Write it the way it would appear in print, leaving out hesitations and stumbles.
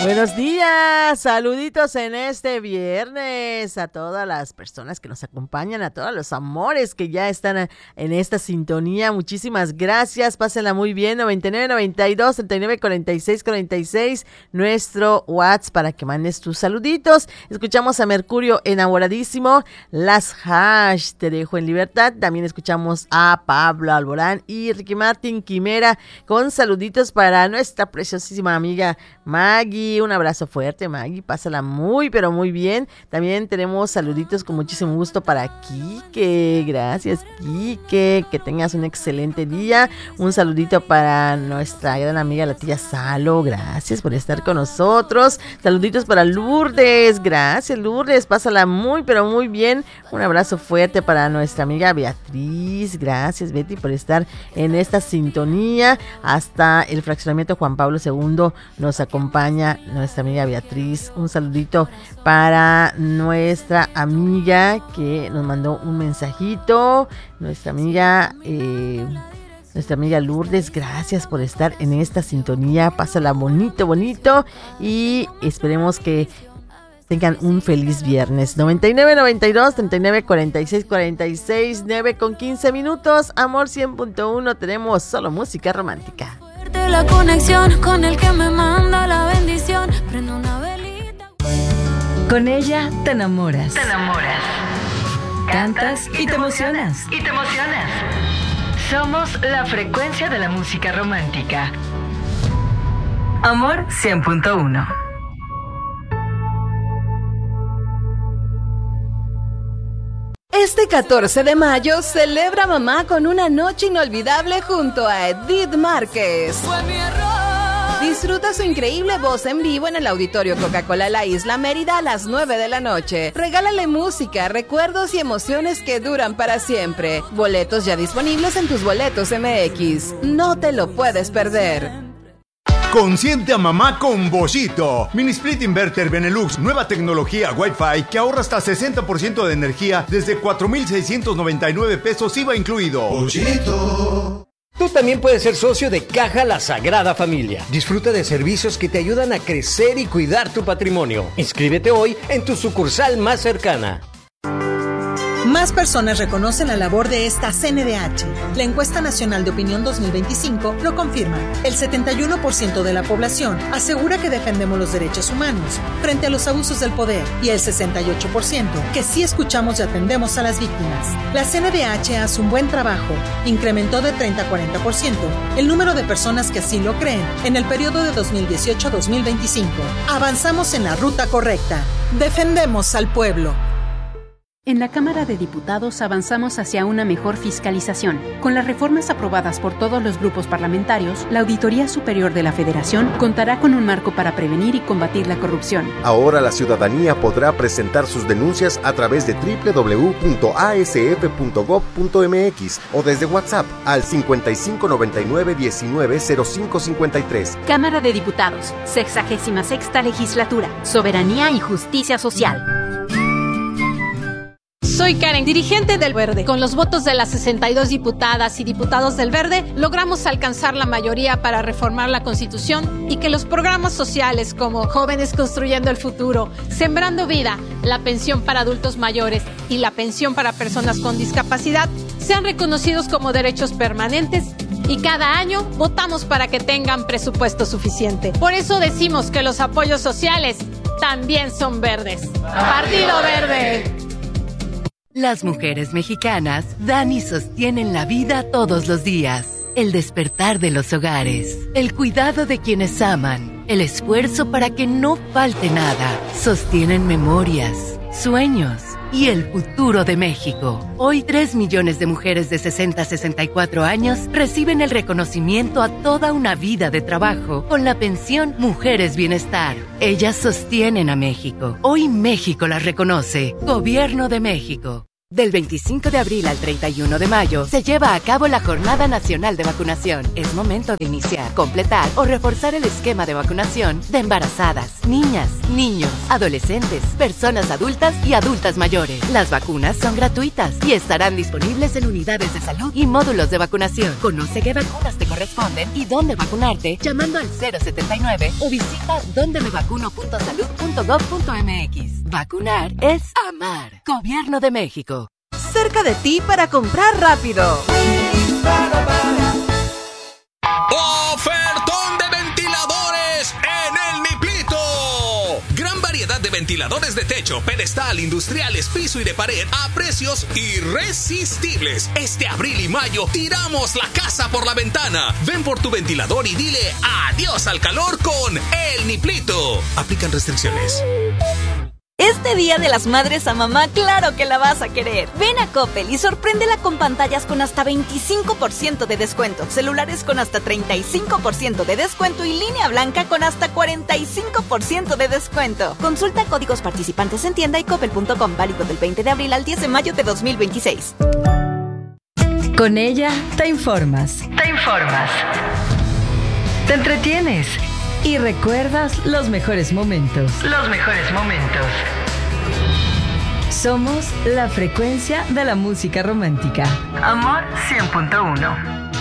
Buenos días, saluditos en este viernes a todas las personas que nos acompañan, a todos los amores que ya están en esta sintonía. Muchísimas gracias, pásenla muy bien. 9992-394646, nuestro WhatsApp para que mandes tus saluditos. Escuchamos a Mercurio enamoradísimo, Las Hash, Te dejo en libertad. También escuchamos a Pablo Alborán y Ricky Martin Quimera con saluditos para nuestra preciosísima amiga Maggie. Un abrazo fuerte, Maggie, pásala muy, pero muy bien. También tenemos saluditos con muchísimo gusto para Quique. Gracias, Quique, que tengas un excelente día. Un saludito para nuestra gran amiga la tía Salo, gracias por estar con nosotros. Saluditos para Lourdes, gracias Lourdes, pásala muy, pero muy bien. Un abrazo fuerte para nuestra amiga Beatriz, gracias Betty por estar en esta sintonía. Hasta el fraccionamiento Juan Pablo II nos acompaña nuestra amiga Beatriz. Un saludito para nuestra amiga que nos mandó un mensajito, nuestra amiga Lourdes, gracias por estar en esta sintonía. Pásala bonito, bonito y esperemos que tengan un feliz viernes. 9992-394646, 9:15. Amor 100.1, tenemos solo música romántica. La conexión con el que me manda la bendición. Prendo una velita. Con ella te enamoras. Te enamoras. Cantas y te emocionas. Y te emocionas. Somos la frecuencia de la música romántica. Amor 100.1. Este 14 de mayo celebra mamá con una noche inolvidable junto a Edith Márquez. Fue mi error. Disfruta su increíble voz en vivo en el Auditorio Coca-Cola La Isla Mérida a las 9 de la noche. Regálale música, recuerdos y emociones que duran para siempre. Boletos ya disponibles en tus boletos MX. No te lo puedes perder. Consiente a mamá con Boschito. Mini Split Inverter Benelux, nueva tecnología Wi-Fi que ahorra hasta 60% de energía desde 4,699 pesos IVA incluido. Boschito. Tú también puedes ser socio de Caja La Sagrada Familia. Disfruta de servicios que te ayudan a crecer y cuidar tu patrimonio. Inscríbete hoy en tu sucursal más cercana. Más personas reconocen la labor de esta CNDH. La encuesta nacional de opinión 2025 lo confirma. El 71% de la población asegura que defendemos los derechos humanos frente a los abusos del poder y el 68% que sí escuchamos y atendemos a las víctimas. La CNDH hace un buen trabajo. Incrementó de 30 a 40% el número de personas que así lo creen en el periodo de 2018 a 2025. Avanzamos en la ruta correcta. Defendemos al pueblo. En la Cámara de Diputados avanzamos hacia una mejor fiscalización. Con las reformas aprobadas por todos los grupos parlamentarios, la Auditoría Superior de la Federación contará con un marco para prevenir y combatir la corrupción. Ahora la ciudadanía podrá presentar sus denuncias a través de www.asf.gov.mx o desde WhatsApp al 5599190553. Cámara de Diputados, 66ª Legislatura, Soberanía y Justicia Social. Soy Karen, dirigente del Verde. Con los votos de las 62 diputadas y diputados del Verde, logramos alcanzar la mayoría para reformar la Constitución y que los programas sociales como Jóvenes Construyendo el Futuro, Sembrando Vida, la pensión para adultos mayores y la pensión para personas con discapacidad sean reconocidos como derechos permanentes y cada año votamos para que tengan presupuesto suficiente. Por eso decimos que los apoyos sociales también son verdes. ¡Partido Verde! Las mujeres mexicanas dan y sostienen la vida todos los días. El despertar de los hogares, el cuidado de quienes aman, el esfuerzo para que no falte nada. Sostienen memorias, sueños y el futuro de México. Hoy 3 millones de mujeres de 60 a 64 años reciben el reconocimiento a toda una vida de trabajo con la pensión Mujeres Bienestar. Ellas sostienen a México. Hoy México las reconoce. Gobierno de México. Del 25 de abril al 31 de mayo se lleva a cabo la Jornada Nacional de Vacunación. Es momento de iniciar, completar o reforzar el esquema de vacunación de embarazadas, niñas, niños, adolescentes, personas adultas y adultas mayores. Las vacunas son gratuitas y estarán disponibles en unidades de salud y módulos de vacunación. Conoce qué vacunas te corresponden y dónde vacunarte llamando al 079 o visita dondemevacuno.salud.gov.mx. Vacunar es amar. Gobierno de México. Cerca de ti para comprar rápido. ¡Ofertón de ventiladores en el Niplito! Gran variedad de ventiladores de techo, pedestal, industriales, piso y de pared a precios irresistibles. Este abril y mayo tiramos la casa por la ventana. Ven por tu ventilador y dile adiós al calor con el Niplito. Aplican restricciones. Este Día de las Madres a mamá, claro que la vas a querer. Ven a Coppel y sorpréndela con pantallas con hasta 25% de descuento, celulares con hasta 35% de descuento y línea blanca con hasta 45% de descuento. Consulta códigos participantes en tienda y coppel.com, válido del 20 de abril al 10 de mayo de 2026. Con ella te informas. Te informas. Te entretienes. Y recuerdas los mejores momentos. Los mejores momentos. Somos la frecuencia de la música romántica. Amor 100.1.